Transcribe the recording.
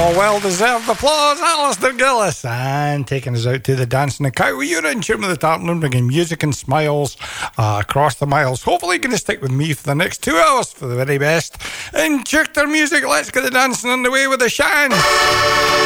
Well-deserved applause, Alistair Gillis, and taking us out to the dancing the cow. You're in tune with the Tartan, bringing music and smiles across the miles. Hopefully you're going to stick with me for the next 2 hours for the very best in Chicter music. Let's get the dancing underway with the Shan.